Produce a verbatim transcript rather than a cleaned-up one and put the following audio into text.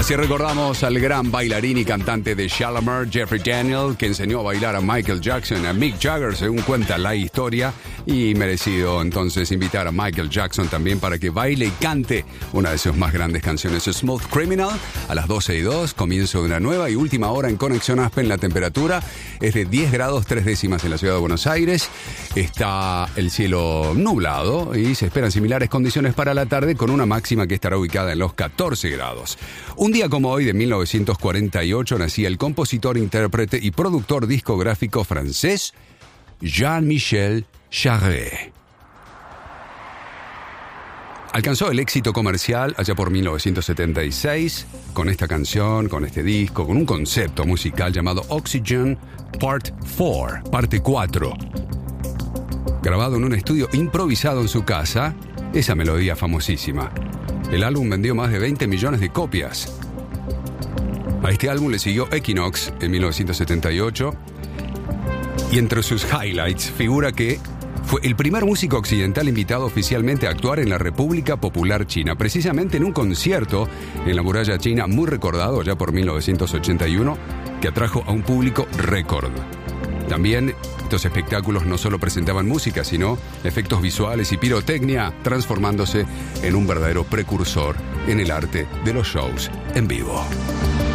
Así recordamos al gran bailarín y cantante de Shalamar, Jeffrey Daniel, que enseñó a bailar a Michael Jackson, a Mick Jagger, según cuenta la historia, y merecido entonces invitar a Michael Jackson también para que baile y cante una de sus más grandes canciones, Smooth Criminal. A las doce y dos, comienzo de una nueva y última hora en Conexión Aspen. La temperatura es de diez grados tres décimas en la ciudad de Buenos Aires. Está el cielo nublado y se esperan similares condiciones para la tarde, con una máxima que estará ubicada en los catorce grados. Un día como hoy de mil novecientos cuarenta y ocho nacía el compositor, intérprete y productor discográfico francés Jean-Michel Jarre. Alcanzó el éxito comercial allá por mil novecientos setenta y seis con esta canción, con este disco, con un concepto musical llamado Oxygen Part cuatro, parte cuatro. Grabado en un estudio improvisado en su casa, esa melodía famosísima. El álbum vendió más de veinte millones de copias. A este álbum le siguió Equinox en mil novecientos setenta y ocho. Y entre sus highlights figura que fue el primer músico occidental invitado oficialmente a actuar en la República Popular China, precisamente en un concierto en la muralla china muy recordado ya por mil novecientos ochenta y uno, que atrajo a un público récord. También estos espectáculos no solo presentaban música, sino efectos visuales y pirotecnia, transformándose en un verdadero precursor en el arte de los shows en vivo.